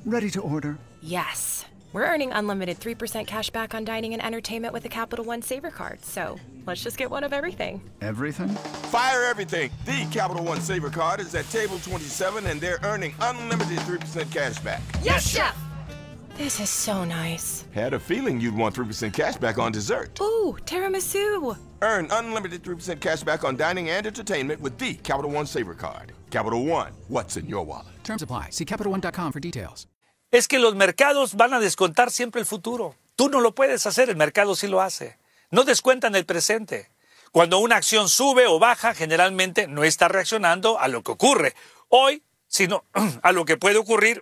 Ready to order. Yes. We're earning unlimited 3% cash back on dining and entertainment with the Capital One Saver Card, so let's just get one of everything. Everything? Fire everything. The Capital One Saver Card is at table 27, and they're earning unlimited 3% cash back. Yes, Chef! This is so nice. Had a feeling you'd want 3% cash back on dessert. Ooh, tiramisu. Earn unlimited 3% cash back on dining and entertainment with the Capital One Saver Card. Capital One, what's in your wallet? Terms apply. See CapitalOne.com for details. Es que los mercados van a descontar siempre el futuro. Tú no lo puedes hacer, el mercado sí lo hace. No descuentan el presente. Cuando una acción sube o baja, generalmente no está reaccionando a lo que ocurre hoy, sino a lo que puede ocurrir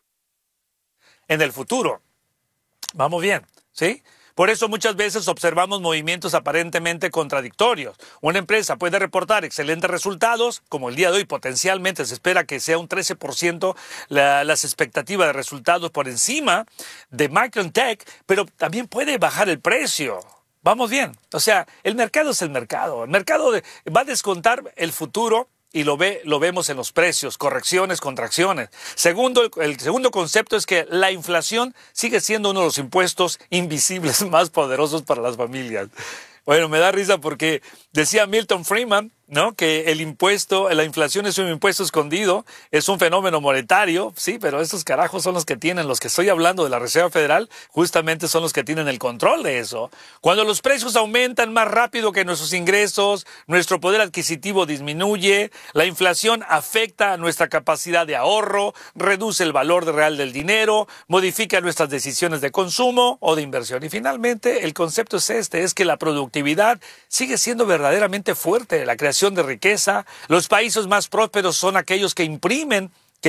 en el futuro. Vamos bien, ¿sí? Por eso muchas veces observamos movimientos aparentemente contradictorios. Una empresa puede reportar excelentes resultados, como el día de hoy potencialmente se espera que sea un 13% las expectativas de resultados por encima de MicronTech, pero también puede bajar el precio. Vamos bien, o sea, el mercado es el mercado. El mercado va a descontar el futuro y lo vemos en los precios, correcciones, contracciones. El segundo concepto es que la inflación sigue siendo uno de los impuestos invisibles más poderosos para las familias. Bueno, me da risa porque decía Milton Friedman, ¿no?, que la inflación es un impuesto escondido, es un fenómeno monetario, sí, pero esos carajos son los que estoy hablando de la Reserva Federal, justamente son los que tienen el control de eso. Cuando los precios aumentan más rápido que nuestros ingresos, nuestro poder adquisitivo disminuye, la inflación afecta a nuestra capacidad de ahorro, reduce el valor real del dinero, modifica nuestras decisiones de consumo o de inversión. Y finalmente, el concepto es que la productividad sigue siendo verdaderamente fuerte, la creación de riqueza. Los países más prósperos son aquellos que imprimen,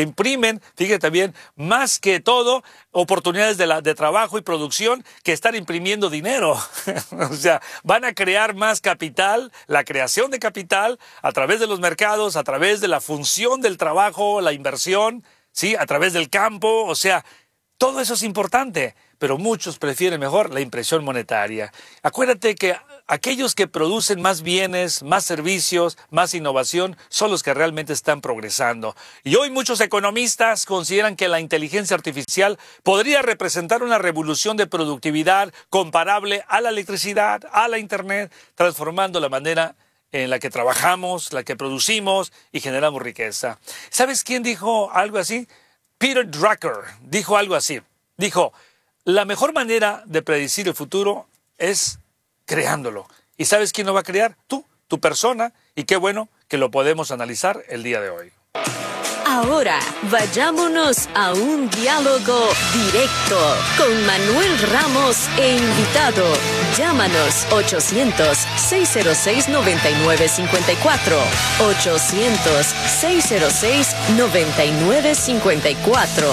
fíjate bien, más que todo, oportunidades de trabajo y producción que están imprimiendo dinero. O sea, van a crear más capital, la creación de capital a través de los mercados, a través de la función del trabajo, la inversión, ¿sí?, a través del campo. O sea, todo eso es importante, pero muchos prefieren mejor la impresión monetaria. Acuérdate que aquellos que producen más bienes, más servicios, más innovación, son los que realmente están progresando. Y hoy muchos economistas consideran que la inteligencia artificial podría representar una revolución de productividad comparable a la electricidad, a la Internet, transformando la manera en la que trabajamos, la que producimos y generamos riqueza. ¿Sabes quién dijo algo así? Peter Drucker dijo algo así. Dijo, la mejor manera de predecir el futuro es creándolo. ¿Y sabes quién lo va a crear? Tú, tu persona. Y qué bueno que lo podemos analizar el día de hoy. Ahora, vayámonos a un diálogo directo con Manuel Ramos e invitado. Llámanos 800-606-9954. 800-606-9954.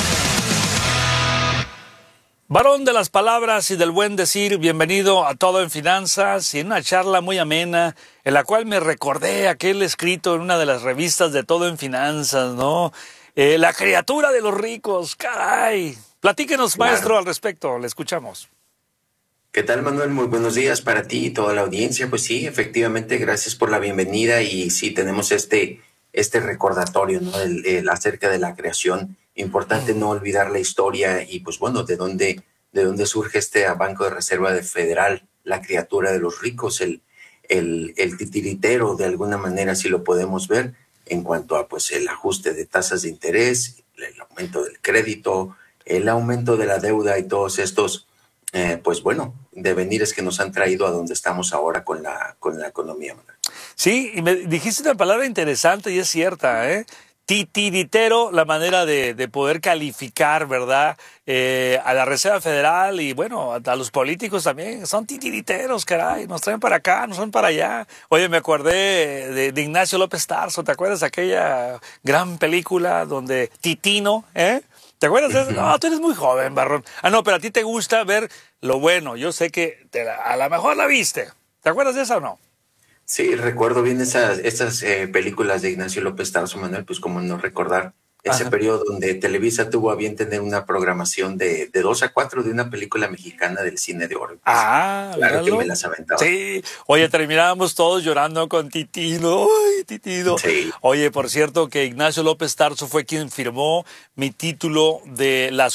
Varón de las palabras y del buen decir, bienvenido a Todo en Finanzas y en una charla muy amena en la cual me recordé aquel escrito en una de las revistas de Todo en Finanzas, ¿no? La criatura de los ricos, caray. Platíquenos, maestro, al respecto, le escuchamos. ¿Qué tal, Manuel? Muy buenos días para ti y toda la audiencia. Pues sí, efectivamente, gracias por la bienvenida y sí, tenemos este recordatorio, ¿no?, acerca de la creación. Importante no olvidar la historia y, pues bueno, de dónde surge este Banco de Reserva Federal, la criatura de los ricos, el titiritero, de alguna manera, si lo podemos ver, en cuanto a, pues, el ajuste de tasas de interés, el aumento del crédito, el aumento de la deuda y todos estos, pues bueno, devenires que nos han traído a donde estamos ahora con la economía, Manuel. Sí, y me dijiste una palabra interesante y es cierta, titiritero, la manera de poder calificar, ¿verdad?, a la Reserva Federal y, bueno, a los políticos también. Son titiriteros, caray, nos traen para acá, nos traen para allá. Oye, me acordé de Ignacio López Tarso, ¿te acuerdas de aquella gran película donde Titino, ¿te acuerdas de eso? No, tú eres muy joven, Barrón. Ah, no, pero a ti te gusta ver lo bueno. Yo sé que a lo mejor la viste. ¿Te acuerdas de esa o no? Sí, recuerdo bien esas películas de Ignacio López Tarso, Manuel, pues cómo no recordar ese periodo donde Televisa tuvo a bien tener una programación de 2 a 4 de una película mexicana del cine de oro. Pues, claro que me las aventaba. Sí, oye, terminábamos todos llorando con Titino. ¡Ay, Titino! Sí. Oye, por cierto, que Ignacio López Tarso fue quien firmó mi título de la